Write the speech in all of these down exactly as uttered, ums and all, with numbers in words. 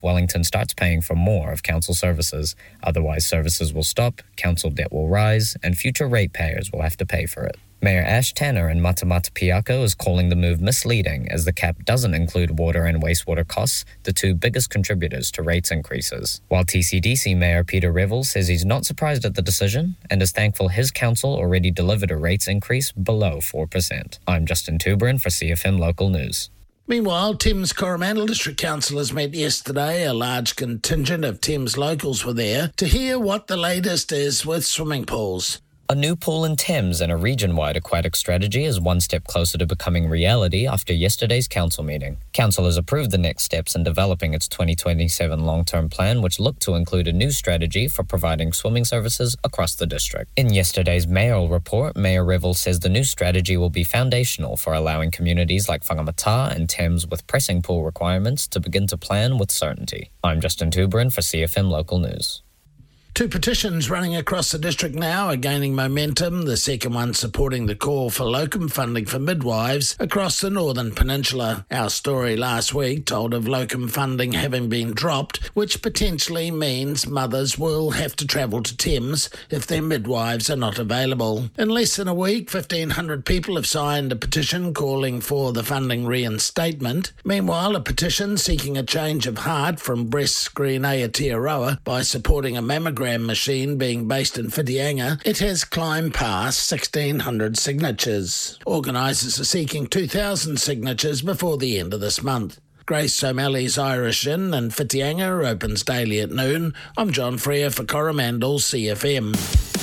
Wellington starts paying for more of council services. Otherwise, services will stop, council debt will rise, and future ratepayers will have to pay for it. Mayor Ash Tanner in Matamata Piako is calling the move misleading as the cap doesn't include water and wastewater costs, the two biggest contributors to rates increases. While T C D C Mayor Peter Revel says he's not surprised at the decision and is thankful his council already delivered a rates increase below four percent. I'm Justin Tuberin for C F M Local News. Meanwhile, Thames Coromandel District Councillors met yesterday. A large contingent of Thames locals were there to hear what the latest is with swimming pools. A new pool in Thames and a region-wide aquatic strategy is one step closer to becoming reality after yesterday's council meeting. Council has approved the next steps in developing its twenty twenty-seven long-term plan, which looked to include a new strategy for providing swimming services across the district. In yesterday's mayoral report, Mayor Revel says the new strategy will be foundational for allowing communities like Whangamata and Thames with pressing pool requirements to begin to plan with certainty. I'm Justin Tuberin for C F M Local News. Two petitions running across the district now are gaining momentum, the second one supporting the call for locum funding for midwives across the Northern Peninsula. Our story last week told of locum funding having been dropped, which potentially means mothers will have to travel to Thames if their midwives are not available. In less than a week, fifteen hundred people have signed a petition calling for the funding reinstatement. Meanwhile, a petition seeking a change of heart from breast screen Aotearoa by supporting a mammogram machine being based in Whitianga, it has climbed past sixteen hundred signatures. Organisers are seeking two thousand signatures before the end of this month. Grace O'Malley's Irish Inn in Whitianga opens daily at noon. I'm John Freer for Coromandel C F M.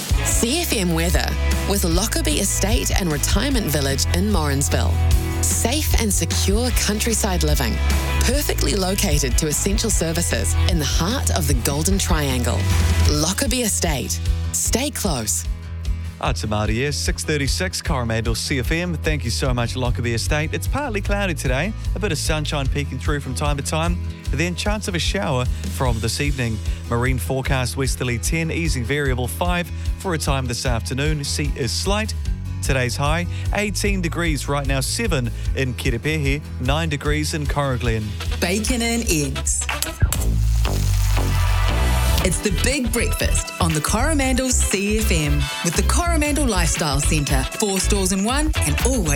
C F M weather with Lockerbie Estate and Retirement Village in Morrinsville. Safe and secure countryside living, perfectly located to essential services in the heart of the Golden Triangle. Lockerbie Estate. Stay close. Ah, it's Amadi here, six thirty-six, Coromandel C F M. Thank you so much, Lockerbie Estate. It's partly cloudy today, a bit of sunshine peeking through from time to time, then chance of a shower from this evening. Marine forecast westerly ten, easy variable five for a time this afternoon. Sea is slight. Today's high, eighteen degrees right now, seven in Kiripehe, nine degrees in Coroglen. Bacon and eggs. It's the big breakfast on the Coromandel C F M with the Coromandel Lifestyle Centre. Four stores in one and always